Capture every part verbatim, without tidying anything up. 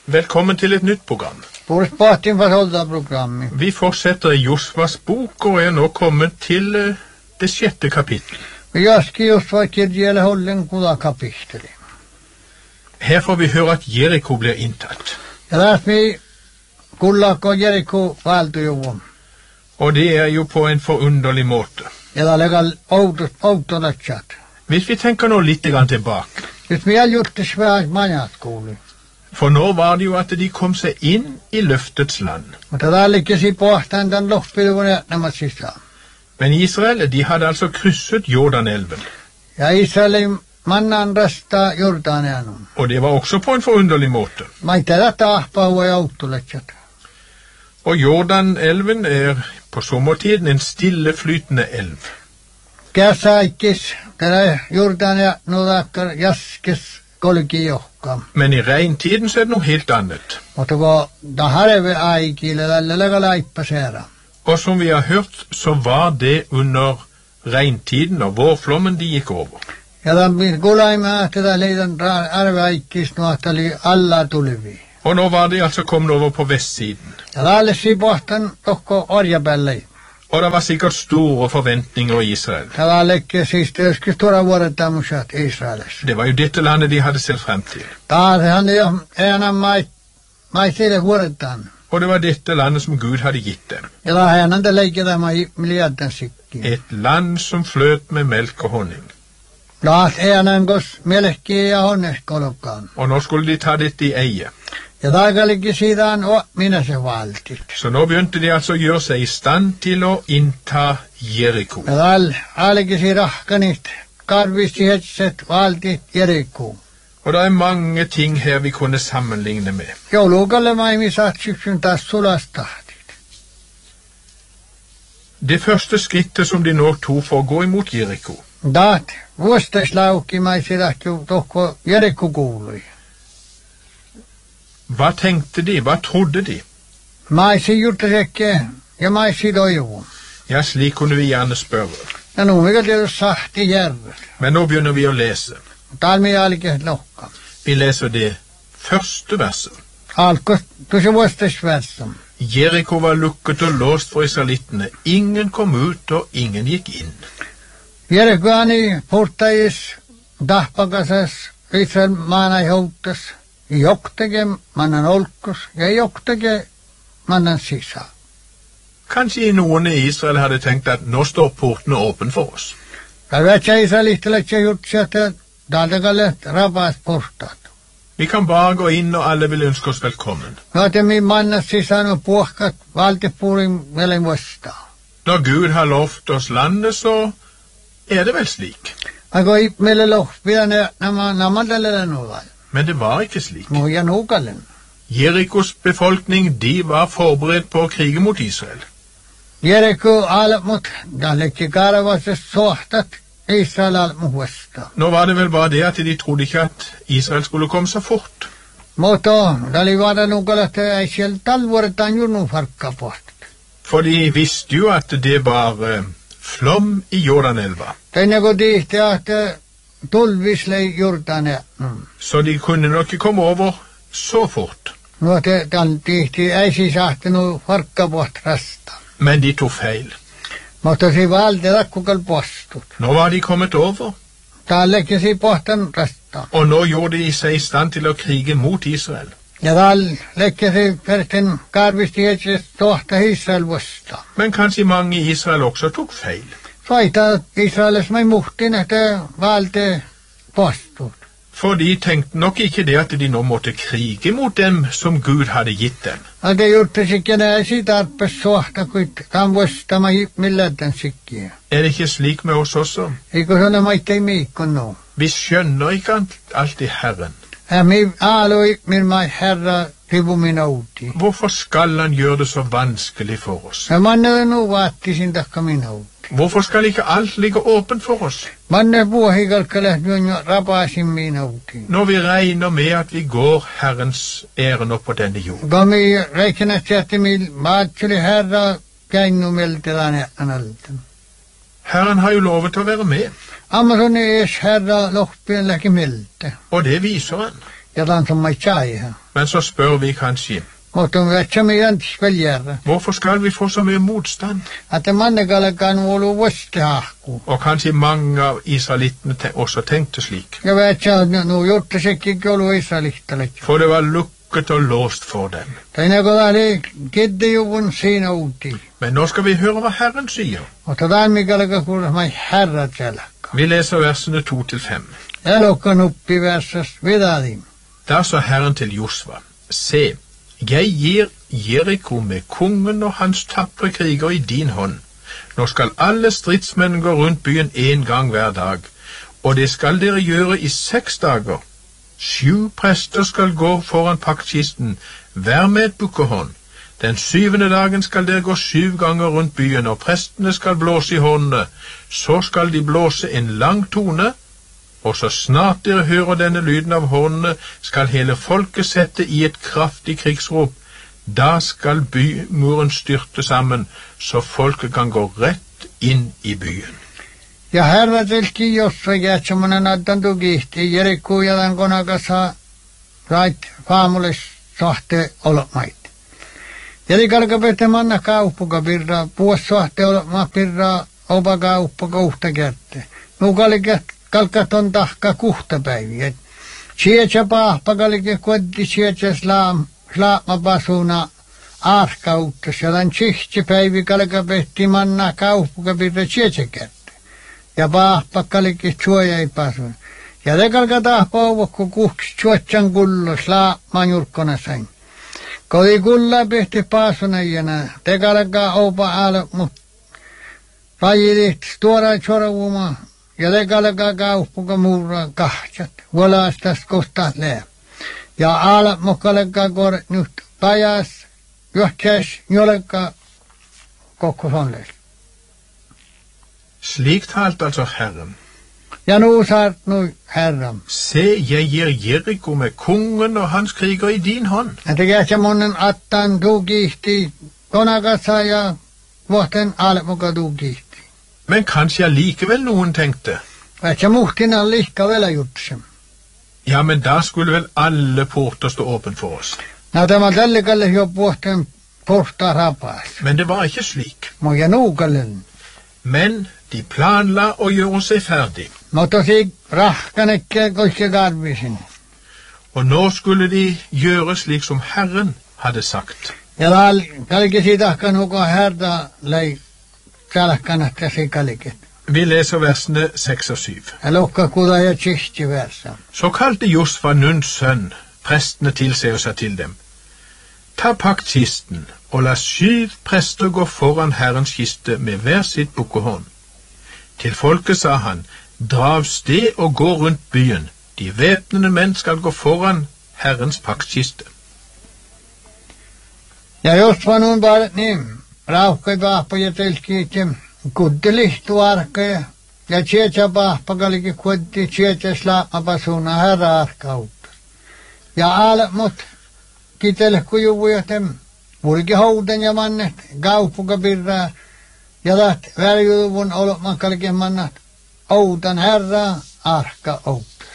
Velkommen til et nytt program. programmet. Vi fortsetter i Josvas bok og er nå kommet til uh, det sjette kapittel. Vi jaski Josva kirjele holden kuda kapittel. Her får vi høre at Jeriko blir inntatt. Ja lärt mi kullak og Jeriko valtu jo. Og det er jo på en forunderlig måte. Ja da legal auto autolatchat. Hvis vi tenker nå litt grann tilbake. Hvis vi har gjort det svært manjat skole. For nå var det jo at de kom seg inn i løftets land. Og det er ikke si på at den loppet når man sier. Men Israel, de hadde altså krysset Jordanelven. Ja, Israel mannen resta Jordanelven. Og det var også på en forunderlig måte. Men det er tappa og autolatchat. Og Jordanelven er på sommertiden en stilleflytende elv. Käsaikis, tämä Jordania nodakkar jaskes kolkijohka. Men i regntiden så er det noe helt annet. Mutta kun da harve aikille tällä lega laippasera. Og som vi har hørt, så var det under regntiden og vårflommen de gikk over. Ja tämän kulaimaa tätä leidan arve aikis nuohtali alla tulivi. Og nå var de altså kommet over på vestsiden. Ja tälle sipohtan tokko orjapellei. Og det var sikkert store forventninger i Israel. Det var ikke siste, jeg skulle stå vuodet tämmöiset Israelissa. Det var jo dette landet de hadde sett frem til. Taas han jo enää mai, mai sille vuodetaan. Og det var dette landet som Gud hadde gitt dem. Ja da hän ante leikitä mai miljarden sikki. Et land som fløt med melk og honning. Taas enää kos melkkiä ja honneskolokkaan. Og nå skulle de ta dette i eie. Ja taikalikin siitä on minä se valtit. Så nå begynte de altså å gjøre seg i stand til å innta Jeriko. Ja tal, alikin siitä rahkanit, karvisti hetset valtit Jeriko. Og det er mange ting her vi kunne sammenligne med. Joulukalle maimi saat syksyn taas sulastahtit. Det første skrittet som de nå tog for å gå imot Jeriko. Taat, vuostaslaukki mai siitä tohko Jeriko kuului. Hva tenkte de? Hva trodde de? Maisi juttasekke ja maisi toivu. Ja, slik kunne vi gjerne spørre. Ja nu mikä tietysti sahti järvet. Men nå begynner vi å lese. Talmi alike lokka. Vi leser det første verset. Alko tuossa vuostasvärsum. Jeriko var lukket og låst for israelittene. Ingen kom ut og ingen gikk inn. Jerikoani portais tahpakasas Israel maanai houtas. Joktege mannen olkos ja joktege mannen sisa. Kanskje noen i Israel hadde tenkt at nå står portene åpen for oss. Jeg vet ikke Israel ikke ikke gjort seg til dalagalle rabas portat. Vi kan bare gå inn og alle vil ønske oss velkommen. Nå er min mannen sisa og puhkat valtepurin mellom vasta. Når Gud har lovt oss landet, så er det vel slik. Jeg går ip mellom lovpidane når man deler noe val. Men det var ikke slik. Nå er nogalen. Jerikos befolkning, de var forberedt på å krige mot Israel. Jeriko alt mot, da lekke gara var så såhtat Israel alt mot vesta. Nå var det vel bare det at de trodde ikke at Israel skulle komme så fort. Mutta da li var det nogale at ei selv talvuoretaan jurnu farkka poht. For de visste jo at det var uh, flom i Jordanelva. Tenne kun tihti at tulvislei Jordania. Mm. Så de kunne nok ikke komme over så fort. No te tan tihti ei si sahtinut farkka poht rasta. Men de tog feil. Mutta si valde takkukal postut. Nå var de kommet over. Taallekin si pohtan rasta. Og nå gjorde de seg i stand til å krige mot Israel. Ja taallekin si perten karvisti etses tohta Israel vasta. Men kanskje mange i Israel også tok feil. Faita Israelis mai muhtin, että valde postut. For de tenkte nok ikke det at de nå måtte krige mot dem som Gud hadde gitt dem. Ja te jutte sikkien ei tarpes sohta, kuit tam vasta mai milläden sikkiä. Er det ikke slik med oss også? Eikö se ole maittei miikon no? Vi skjønner ikke alt i Herren. Ja mi aaloi min mai herra rivu min outi. Hvorfor skal han gjøre det så vanskelig for oss? Ja manne nu vaattisin takka min outi. Hvorfor skal ikke alt ligge åpent for oss? Manne puohikalkale jo rapasin min outi. Når vi regner med at vi går Herrens ærend på denne jord. Kun mi reikinat sieltä mi maatsuli herra käinnu meltelään analten. Herren har jo lovet å være med. Amazon er herra loppien läki melte. Og det viser han. Ja tämän som mai tjai. Men så spør vi kanskje, Mutta on vettä meidän speljerra. hvorfor skal vi få så mye motstand? Että mannekalekaan ollut vastahku. Og kanskje mange av israelittene te også tenkte slik. Ja vettä nu jotta sekin ollut israelittalle. For det var lukket og låst for dem. Tai ne kun oli kiddejuvun siinä uuti. Men nå skal vi høre hva Herren sier. Mutta tämän mikalaka kuulla mai herrat siellä. Vi leser versene to til fem. Elokkan uppi versas vidadim. Da sa Herren til Josva, se, jeg gir Jeriko med kongen og hans tappre kriger i din hånd. Nå skal alle stridsmenn gå rundt byen en gang hver dag, og det skal dere gjøre i seks dager. Sju prester skal gå foran paktkisten, hver med et bukkehorn. Den syvende dagen skal dere gå syv ganger rundt byen, og prestene skal blåse i hornene. Så skal de blåse en lang tone, og så snart dere hører denne lyden av hornene, skal hele folket sette i et kraftig krigsrop. Da skal bymuren styrte sammen, så folket kan gå rett inn i byen. Ja herrat elki jossa jätsämonen addan tugihti. Jerikku ja tämän konakasa rait faamulis sohte olmait. Jerikalka pete manna kauppuka pirra. Puos sohte olma pirra opa kauppuka uhta kerte. Nukaliket kalkaton tahka kuhta päiviä. Sietsä pahpakalike koddi sietsä slaam, slaamapasuna aarkauttas. Ja tämän tsihti päivi kalka pehti manna kauppuka pirra sietsä kerte. Ja pahpakalike suoja ei pasun. Ja te kalka tahpa ovokku kuhks suotsan kullo slaaman jurkkona sain. Kodi kulla pehti pasunajana. Te kalka opa ala mut. Pajilit tuoda choravuma. Ja te kalka kauppuka muura kahtsat. Volastas kostas lää. Ja ala mokkaleka kor nyt pajas. Johtsäs joleka kokkosonles. Slik talte altså Herren. Ja nu saat nu herran. Se, jeg gir Jeriko med kongen og hans kriger i din hånd. Ja te kässämonen attan tugihti. Konakassa ja vuoten almuka tugihti. Men kanskje allikevel noen tenkte, Että muhtina lihka vielä jutsem. ja, men da skulle vel alle porter stå åpen for oss. No tämä tällikalle jo vuoten porta rapas. Men det var ikke slik. Moja nuukallen. Men de planla å gjøre seg ferdig. No tosi rahkanekke koiske garvisin. Og nå skulle de gjøre slik som Herren hadde sagt. Ja tal kalki siitä kanuko herda lei salkanat se kalki. Vi leser versene seks og syv. Lokka kuda ja tsihti versa. Så kalte Josva, Nuns sønn, prestene til seg og sa til dem, ta paktkisten og la syv prester gå foran Herrens kiste med hver sitt bukkehorn. Til folket sa han, dra av sted og gå rundt byen. De væpnede menn skal gå foran Herrens paktkiste. Ja jos vanun bare niin rauhkai pahpa ja telkiitim. Kuddelihtu arkeja. Ja tsietsä pahpa kalki kutti tsietsä slaapapasuna herra arkautta. Ja aale mut kitele kujuvujotem. Vulki houten ja mannet kauppuka pirraa. Ja taht väljuvun olman kalki mannat. Outan herra arka outas.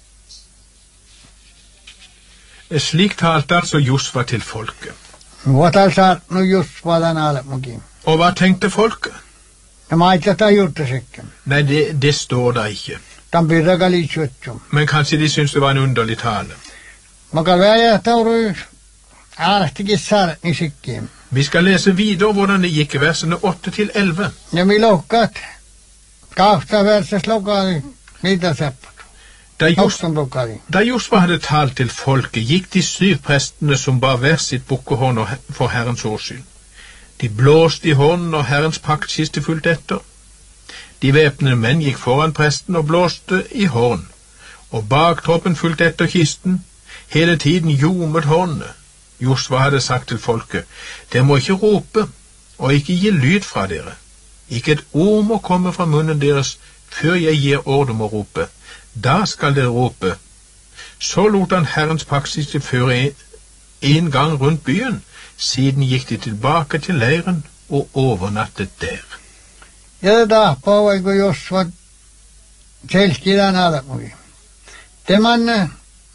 Slik talte altså Josva til folket. Vuotal saat nu just vadan aale mukin. Og hva tenkte folket? Ja maitlata juurtasekken. Nei, det, det står da ikke. Tam pirra kalitsuetsum. Men kanskje de syntes det var en underlig tale. Makal väjä tauru aalehtikin saada nisikkiin. Vi skal lese videre hvordan det gikk i versene åtte til elleve. Ja mi lohkat kahta versas lokali niitä seppat. Da, Jos, Oksan lokali. da Josva hadde talt til folket, gikk de syv prestene som bar hver sitt bukkehorn for Herrens åsyn. De blåste i hånden, og Herrens paktkiste fulgte etter. De væpnede menn gikk foran presten og blåste i horn, og baktroppen fulgte etter kisten. Hele tiden ljomet hornene. Josva hadde sagt til folket, dere må ikke rope, og ikke gi lyd fra dere. Ikke et ord må komme fra munnen deres før jeg gir ordre om å rope. Da skal dere rope. Så lot han Herrens paktkiste føre en, en gang rundt byen. Siden gikk de tilbake til leiren og overnattet der. Ja tätä pauaiku jos vat selkkidan alamuki. Tämän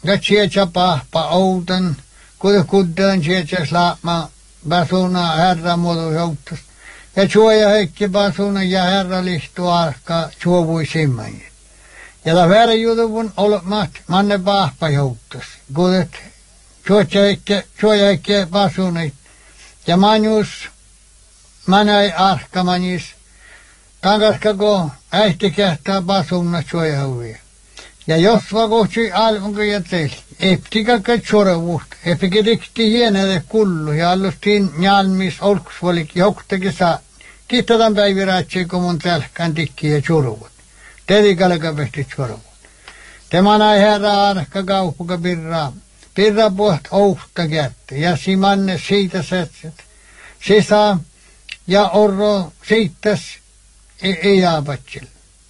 ja tjecha pahpa outen, kuinka kuddelen tjecha slaapma, basuna herra muodu jouttas. Ja tjuoja heikki basuna ja herra lihtu arka tjuovui simmai. Ja ta väärä jutuvun olmat manne pahpa jouttas. Kuinka tjuoja heikki basunit. Ja manjus manai arka manjis. Tangaskako äihti kähtää basunna tjuoja huvia. Ja jos vakuutsi almunko ja teillä, eptikakka tjorovuut, epiki rikti hienelle kullu, ja allustiin njalmis olksvolik johtakin saa. Kiittätän päiviraatsi, kun mun tälkään tikki ja tjorovuut. Tedikalka pehti tjorovuut. Tämä näin herra arka kaupuka pirraa. Pirra puht ouhta kätte, ja simanne siitä setset. Sisa ja orro siitäs ei jaapatsilla.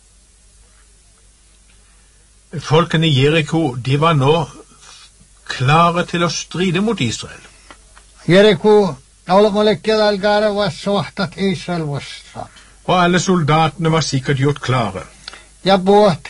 Folkene i Jericho, de var nå klare til å stride mot Israel. Jericho, olmolekket algare var sohtat Israel vasta. Og alle soldatene var sikkert gjort klare. Ja båt,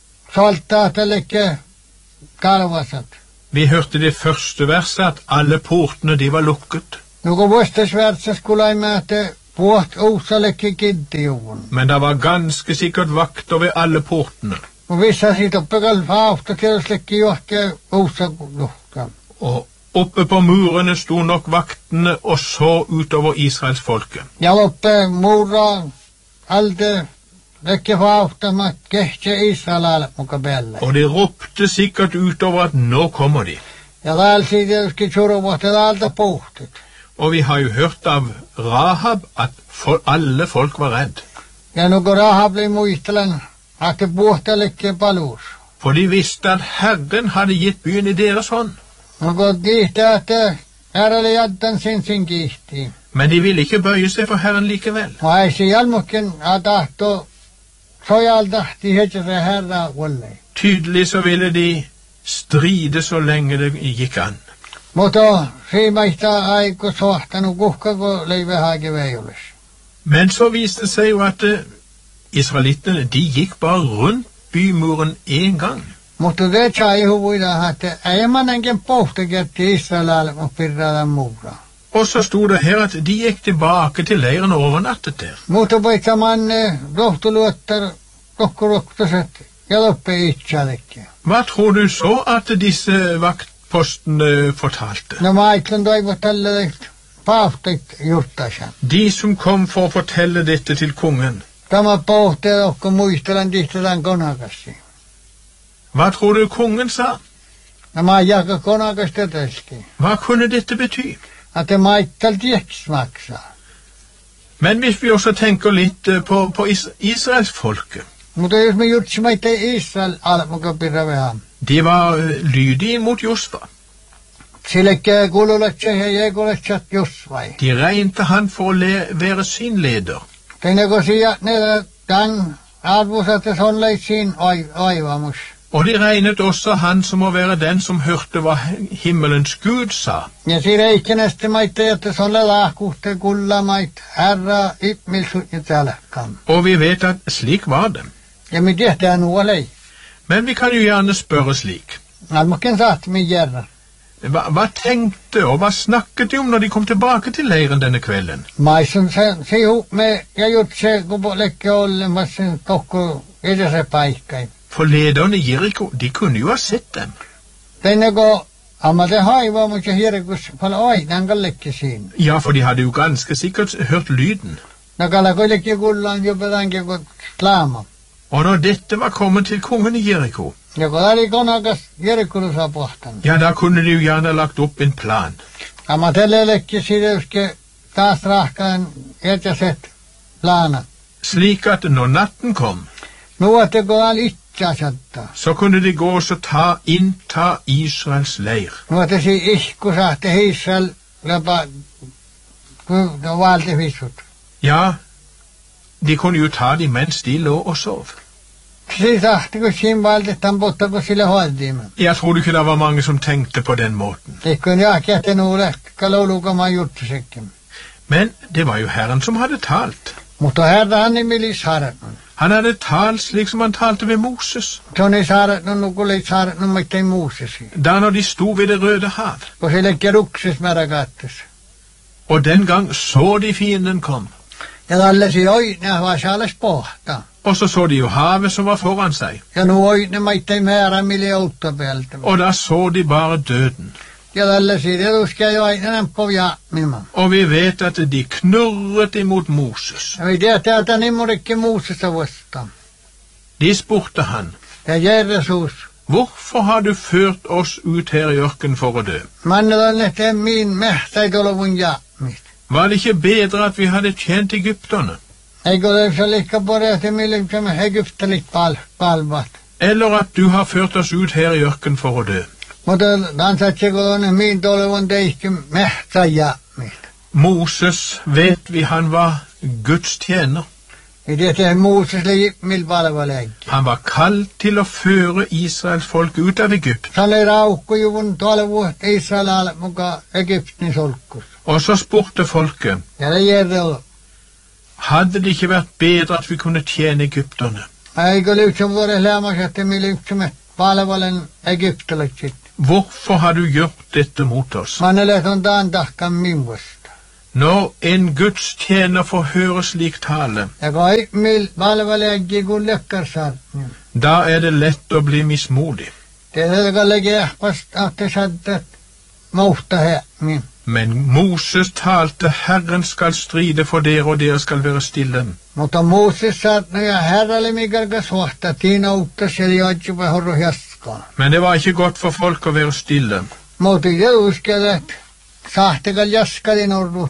soldatelekke karvasat. Vi hørte det første verset, at alle portene de var lukket. Nuko vuostasvärtsa skulle määtä båt osalekke kiddijuun. Men det var ganske sikkert vakter ved alle portene. Og vissa siitä oppekal faafta kjørslekke johtia osaluhka. Og oppe på murene sto nok vaktene og så utover Israels folke. Ja oppe mura alde lekke faafta mat kehtje Israel muka päällä. Og de ropte sikkert utover at nå kommer de. Ja täällä siitä tjurovuotta täältä pohtit. Og vi har jo hørt av Rahab at for alle folk var redd. Ja nuko Rahab blev muistelen at det båtelekke palus. For de visste at Herren hadde gitt byen i deres hånd. Nuko kiihti, että herralle jaddan sin sin kiihti. Men de ville ikke bøye seg for Herren likevel. Og äisi jalmukken a tahto sojal tahti hetse se herra vollei. Tydelig så ville de stride så lenge det gikk an. Mutta siimaista aiku sohtanu kuhkako leive haake veijulis. Men så viste det seg jo at uh, israelittene, de gikk bare rundt bymuren en gang. Mutta det sai huvuida, että ei manenkin pohtikerti Israelille og pirradan muura. Og så stod det her at de gikk tilbake til leiren og overnattet der. Mutta poitsa manne rohtuluottar kokkuroktaset ja loppe itsellekin. Hva tror du så at disse vaktpostene fortalte? No mä ajattelen toivot tälle paahtit juttaisen. De som kom for å fortelle dette til kongen. Tämä pohtii okko muistelen tihtetään konakassi. Hva tror du kongen sa? No mä jaka konakasta täski. Hva kunne dette bety? At det maittal tieks maksaa. Men hvis vi også tenker litt uh, på, på is Israels folke. Mutta jos me jutsimme itse Israel almuka pirra vähän. De var uh, lydige mot Josva. Sillekke kululetse ja jekuletsat Josvai. De regnte han for å le være sin leder. Teineko siia ne tämän arvusatte sonleisiin aivamus. Og de regnet også han som å være den som hørte hva himmelens Gud sa. Ja siinä ikkenästi maitte, että sonle lahkuhte kullamait herra ipmilsut ja tälkam. Og vi vet at slik var det. Ja me tehdään nuolei. Men vi kan jo gjerne spørre slik. Almukken satt min järra. Hva, hva tenkte og hva snakket de om når de kom tilbake til leiren denne kvelden? Maisun se, se ihop me ja jutse kupo lekke ollemassa kokku edessä paikkai. For lederne i Jericho, de kunne jo ha sett dem. Teineko ammate haivamus ja hirkus pala ainan kallekke siinä. Ja, for de hadde jo ganske sikkert hørt lyden. Nakala kollekke kullaan jopetanke kun slaama. Og når dette var kommet til kongen i Jericho, Ja kun oli konakas Jerikulusa pohtanut. ja, da kunne de jo gjerne lagt opp en plan. Ammatelle lekke sideuske taas rahkaan etäset plaanat. Slik at når natten kom, Nuoteko al itseasatta. så kunne de gå og så ta, innta Israels leir. Nuotesi ihkusahte Israel läpä no valti vissut. Ja, de kunne jo ta dem mens de lå og sov. Si sahti kun siinä valtetaan pottako sille hoidimme. Jeg tror ikke det var mange som tenkte på den måten. Ikkun jahkiahte nuule kaloulukamaan juttusekin. Men det var jo Herren som hadde talt. Mutta Herran nimi saarnun. Han hadde talt slik som han talte ved Moses. Toni saarnun nukuli saarnun mitte Mosesi. Da når de sto ved det røde hav. Kun se lekker rukses meragattes. Og den gang så de fienden kom. Ja tälle si oina var saales pohta. Og så så de jo havet som var foran seg. Ja nu oina mitte määrä mille outtopeeltä. Og da så de bare døden. Ja tälle si det uskee jo aina på ja minma. Og vi vet at de knurret imot Moses. Ja vi tiedät että nimmurikke Mosesta vastaan. De spurte han, Ja Jesus. hvorfor har du ført oss ut her i ørken for å dø? Mannedan että min mähtäi tolvun ja mit. Var det ikke bedre at vi hadde tjent egypterne? Eikö se likka pore että mille som egyptelit pal palvat. Eller at du har ført oss ut her i ørken for å dø? Mutta dansatseko on min tolvun teihki mähtäi ja mit. Moses vet vi han var Guds tjener. Vi tiedät Moses li mil palvaleggi. Han var kalt til å føre Israels folk ut av Egypt. Sale raukkujuvun tolvuot Israel muka Egyptin solkkus. Og så spurte folket, Ja det gjerre. hadde det ikke vært bedre at vi kunne tjene egypterne? Eikö lyhtsam vuore lämmas, että mi lyhtsamme palvalen Egyptaleksit. Hvorfor har du gjort dette mot oss? Mannelet on taan tahkan minvosta. Når en Guds tjener får høre slik tale, Ja kai mil palvaleggi kun lekkarsar. da er det lett å bli mismodig. Det ka legi ähpast ahte saddat mauhta he min. Men Moses talte, Herren skal stride for dere, og dere skal være stille. Mutta Moses saatno ja herralle mikarka suhta tiina uttas ja joitsupa horro jaskaan. Men det var ikke godt for folk å være stille. Mutta det uskele, että sahtekal jaskadin orrut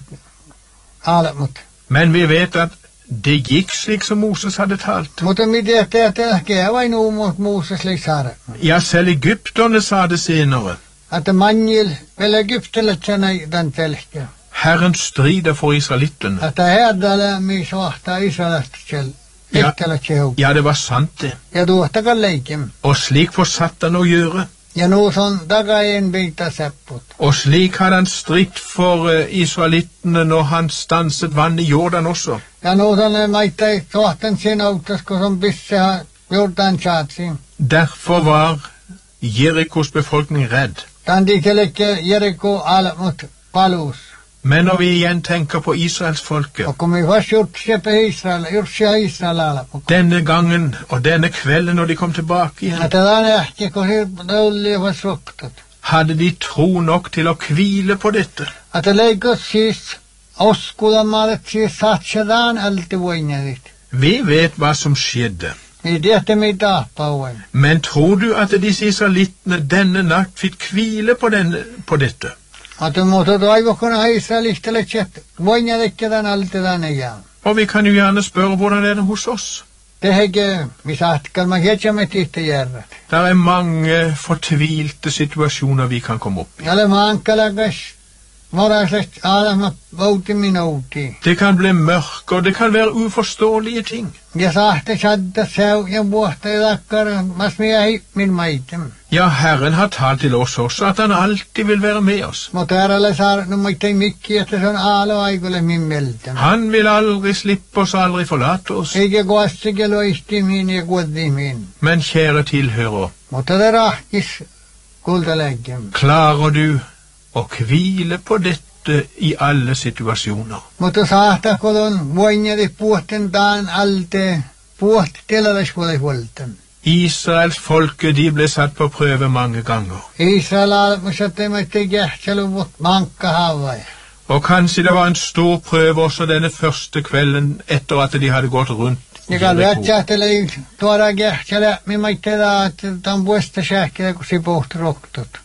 alemut. Men vi vet at det gikk slik som Moses hadde talt. Mutta mi tiedätte, että ehkä vain uumut Moses li saare. Ja, selv egypterne sa det senere. Että manjil vel Egyptelet sanai tämän telkkä. Herren strider for israelittene. Että herdalle mi suhta Israelast sel. Ja. Ektelet sehuk. Ja, det var sant det. Ja tuohtakal leikim. Og slik fortsatte han å gjøre. Ja nuus on takain biita sepput. Og slik hadde han stritt for uh, israelittene når han stanset vann i Jordan også. Ja nuus on ne maittai suhtan siinä auttas, kun on pisseha Jordan saatsin. Derfor var Jerikos befolkning redd. Tämän dikelekkä Jeriko alemut palus. Men når vi igjen tenker på Israelsfolket, Og kun vi først gjort seg på Israel, gjort seg på Israel alemut. denne gangen og denne kvelden når de kom tilbake igjen, Että tämä on ehkä, kun oli var suktat. hadde de tro nok til å hvile på dette. Että leikot siis oskulamaalet siis satsetaan altivoinjadit. Vi vet hva som skjedde. Vi tiedätte mitä pauen. Men tror du at disse israelittene denne natt fikk hvile på, denne, på dette? Että muuta toivokona Israelista lechet voinjadikketan altitetaan ejaan. Og vi kan jo gjerne spørre hvordan er det hos oss. Det hege, vi saatkal ma hietsamme tihti järrat. Det er mange fortvilte situasjoner vi kan komme opp i. Jale maankalakas, moraislegt alama vouti minouti. Det kan bli mørk, og det kan være uforståelige ting. Ja sahte sadda seu ja vuohta ja takkar, mas miehi min maitem. Ja, Herren har talt til oss også at han alltid vil være med oss. Mutta äärelle saar, no maittei mikki, että se on aalo aikulle min meltem. Han vil aldri slippe oss, aldri forlate oss. Eikä koassike loisti min ja kuoddi min. Men kjære tilhører, Mutta det rahkis kultaleggen. klarer du å hvile på dette i alle situasjoner? Mutta saahta kodon voinjadi puhten taan alte puht tilalaskulle huolten. Israels folke, de ble satt på prøve mange ganger. Israel almusatte maittei kähtseluvut mankka havai. Og kanskje det var en stor prøve også denne første kvelden etter at de hadde gått rundt Ja kan Jeriko. vätsähtele tuoda kähtsele, mi maittei taa, että tämän puesta sähkele, kun si puht roktut.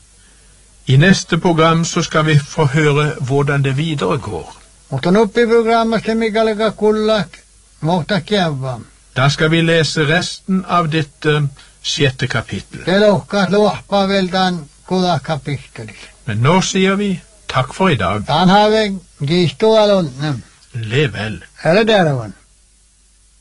I neste program så skal vi få høre hvordan det videre går. Mutta nuppiprogrammasta mikälega kullat, muuta kievvaan. Da skal vi lese resten av dette sjette kapittel. Det lohkaa luohpaa vielä tämän kulakapihtelis. Men nå sier vi takk for i dag. Tämän haave kiihtuu alunne. Lev vel. Herre tervan.